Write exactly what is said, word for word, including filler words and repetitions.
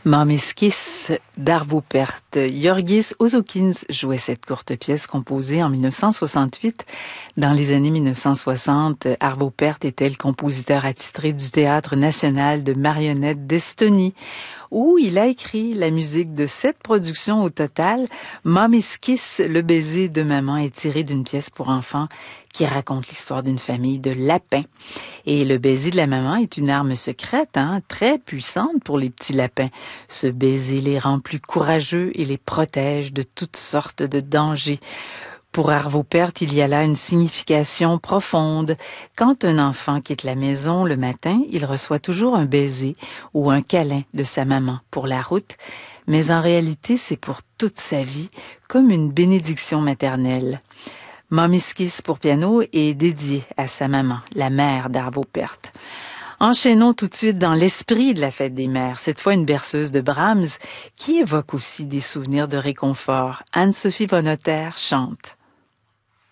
Mommy's Kiss d'Arvo Pärt. Yorgis Ozokins jouait cette courte pièce composée en mille neuf cent soixante-huit. Dans les années mille neuf cent soixante, Arvo Pärt était le compositeur attitré du Théâtre national de marionnettes d'Estonie, où il a écrit la musique de sept productions au total. Mommy's Kiss, le baiser de maman, est tiré d'une pièce pour enfants qui raconte l'histoire d'une famille de lapins. Et le baiser de la maman est une arme secrète, hein, très puissante pour les petits lapins. Ce baiser les rend plus courageux et les protège de toutes sortes de dangers. Pour Arvo Pärt, il y a là une signification profonde. Quand un enfant quitte la maison le matin, il reçoit toujours un baiser ou un câlin de sa maman pour la route, mais en réalité, c'est pour toute sa vie, comme une bénédiction maternelle. Mommy's Kiss pour piano est dédié à sa maman, la mère d'Arvo Pärt. Enchaînons tout de suite dans l'esprit de la fête des mères, cette fois une berceuse de Brahms qui évoque aussi des souvenirs de réconfort. Anne-Sophie von Otter chante.